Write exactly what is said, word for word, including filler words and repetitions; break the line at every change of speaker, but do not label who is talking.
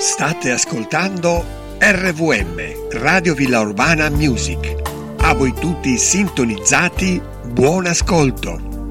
State ascoltando R V M, Radio Villa Urbana Music. A voi tutti sintonizzati, buon ascolto.